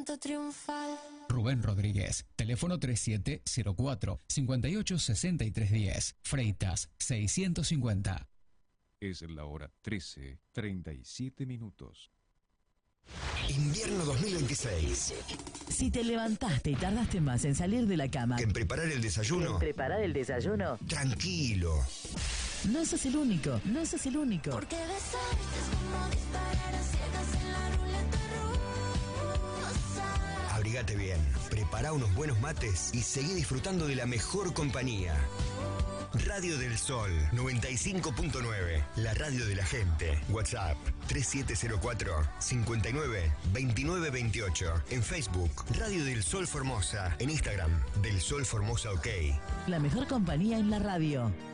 canto triunfal. Rubén Rodríguez, teléfono 3704-586310, Freitas 650. Es la hora 13:37. Invierno 2026. Si te levantaste y tardaste más en salir de la cama ¿En preparar el desayuno? Tranquilo. No sos el único, no sos el único. Porque besarte es como disparar a ciegas en la ruleta rusa. Abrigate bien, prepara unos buenos mates y seguí disfrutando de la mejor compañía. Radio del Sol 95.9, la radio de la gente. WhatsApp 3704-59-2928. En Facebook, Radio del Sol Formosa. En Instagram, Del Sol Formosa OK. La mejor compañía en la radio.